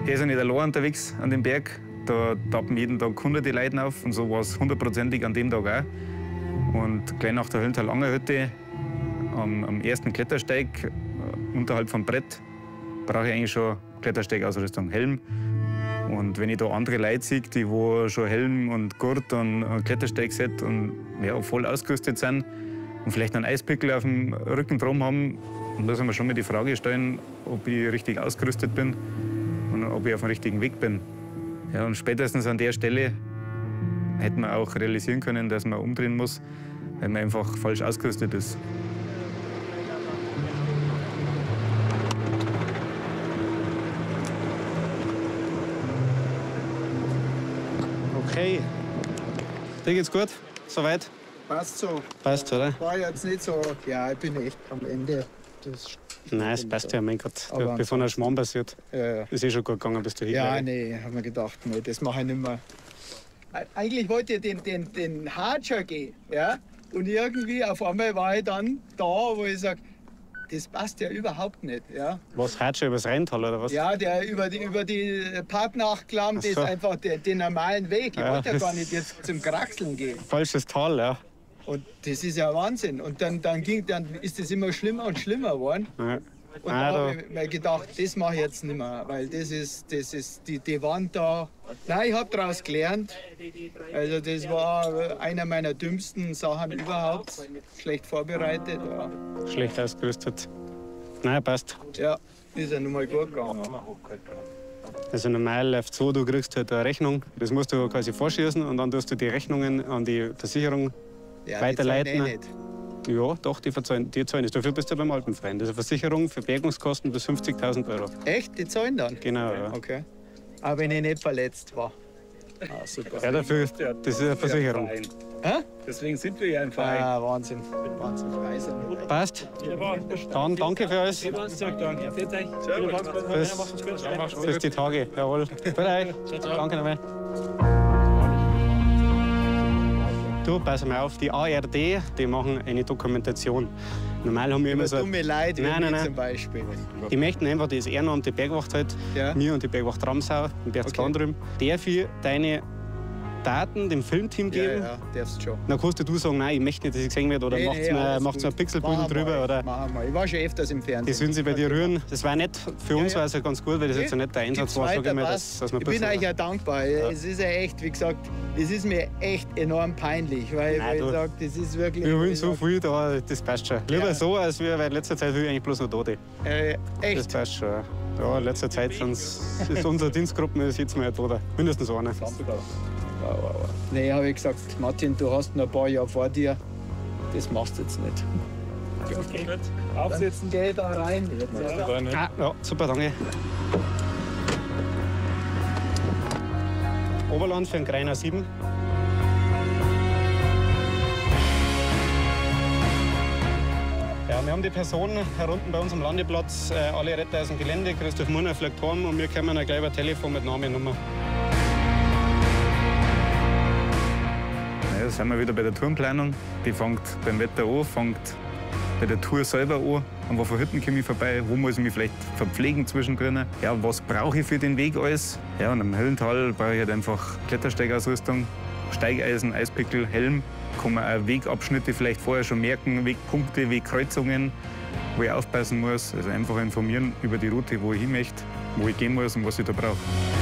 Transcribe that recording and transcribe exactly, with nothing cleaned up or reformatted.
der ist ja nicht allein unterwegs an dem Berg. Da tappen jeden Tag hunderte Leute auf und so war es hundertprozentig an dem Tag auch. Und gleich nach der Höllentalanger Hütte am, am ersten Klettersteig äh, unterhalb vom Brett brauche ich eigentlich schon Klettersteigausrüstung, Helm. Und wenn ich da andere Leute sehe, die wo schon Helm und Gurt und Klettersteigset und ja, voll ausgerüstet sind und vielleicht einen Eispickel auf dem Rücken drum haben, muss man schon mal die Frage stellen, ob ich richtig ausgerüstet bin und ob ich auf dem richtigen Weg bin. Ja, und spätestens an der Stelle hätte man auch realisieren können, dass man umdrehen muss, weil man einfach falsch ausgerüstet ist. Okay. Dir geht's gut? Soweit? Passt so. Passt, oder? War jetzt nicht so, ja, ich bin echt am Ende. Das Nein, es passt ja, mein Gott. Aber Bevor ein Schmarrn passiert, Ja, ja. ist eh schon gut gegangen, bis du Ja, hingegangen. nee, hab mir gedacht, nee, das mache ich nicht mehr. Eigentlich wollte ich den, den, den Hatscher gehen, ja? Und irgendwie auf einmal war ich dann da, wo ich sage, das passt ja überhaupt nicht, ja? Was, Hatscher übers Rheintal oder was? Ja, der über die, über die Parknachklamm, das Ach ist so. einfach der, den normalen Weg. Ich Ja, wollte ja das- gar nicht jetzt zum Kraxeln gehen. Falsches Tal, ja. Und das ist ja Wahnsinn. Und dann, dann, ging, dann ist das immer schlimmer und schlimmer geworden. ja. Und Ah, da da- habe ich mir gedacht, das mache ich jetzt nicht mehr, weil das ist, das ist die, die Wand da. Nein, ich habe daraus gelernt. Also das war einer meiner dümmsten Sachen überhaupt. Schlecht vorbereitet. Ja, Schlecht ausgerüstet. Nein, passt. ja ist ja nun mal gut gegangen. Also normal läuft so, du kriegst halt eine Rechnung, das musst du quasi vorschießen und dann tust du die Rechnungen an die Versicherung Ja, weiterleiten. Die zahlen eh nicht. Ja, doch, die verzahlen, die zahlen das. Dafür bist du beim Alpenverein. Das ist eine Versicherung für Bergungskosten bis fünfzigtausend Euro. Echt? Die zahlen dann? Genau, ja. Okay. Aber wenn ich nicht verletzt war. Ah, super. Ja, dafür, das ist eine Versicherung. Hä? Deswegen sind wir ja im Verein. Ah, Wahnsinn. Wahnsinn. Reise. Passt? Dann danke für alles. Danke. Bis, bis die Tage. Jawohl. Für euch. Danke nochmal. Du, pass mal auf, die A R D, die machen eine Dokumentation. Normal haben wir immer Über so... dumme Leute wie Nein, nein, mich nein. zum Beispiel. Die möchten einfach das Ehrenamt, die Bergwacht halt, Ja. mir und die Bergwacht Ramsau, den Berchtesgaden drüben, darf ich deine Daten dem Filmteam Ja, geben? ja, darfst schon. Dann kannst du sagen, nein, ich möchte nicht, dass ich gesehen werde, oder Nee, macht's nee, mir, alles macht's mir ein gut. Pixelbild Machen wir, drüber, oder Machen wir. Ich war schon öfters im Fernsehen. die sollen sich bei dir rühren. Das war nicht, für uns ja. war es ja ganz gut, weil das jetzt ja nicht der Einsatz Gibt's war, sag weiter, ich mal, passt. dass, dass man Ich bin bisschen- euch ja dankbar. Es ist ja echt, wie gesagt, es ist mir echt enorm peinlich, weil, Nein, weil du- ich sage, das ist wirklich... Wir wollen ich so sag, viel da, das passt schon. Lieber Ja. so, als wir, weil in letzter Zeit will ich eigentlich bloß noch Tote. Äh, Das echt. passt schon. Ja, in letzter Zeit sind's- ist unsere Dienstgruppe ist jetzt mal tot. Mindestens einer. Nee, habe ich gesagt, Martin, du hast noch ein paar Jahre vor dir. Das machst du jetzt nicht. Okay, gut. Aufsetzen. Geh da rein. Jetzt. Ah, ja, super, danke. Oberland für den Greiner sieben. Ja, wir haben die Person unten bei uns am Landeplatz, äh, alle Retter aus dem Gelände. Christoph Murner fliegt heim und wir kommen dann gleich über Telefon mit Name und Nummer. Ja, da sind wir wieder bei der Tourenplanung. Die fängt beim Wetter an, fängt bei der Tour selber an. An welchen Hütten komme ich vorbei? Wo muss ich mich vielleicht verpflegen zwischendrin? Ja, was brauche ich für den Weg alles? Ja, und am Höllental brauche ich halt einfach Klettersteigausrüstung, Steigeisen, Eispickel, Helm. Kann man auch Wegabschnitte vielleicht vorher schon merken, Wegpunkte, Wegkreuzungen, wo ich aufpassen muss. Also einfach informieren über die Route, wo ich hin möchte, wo ich gehen muss und was ich da brauche.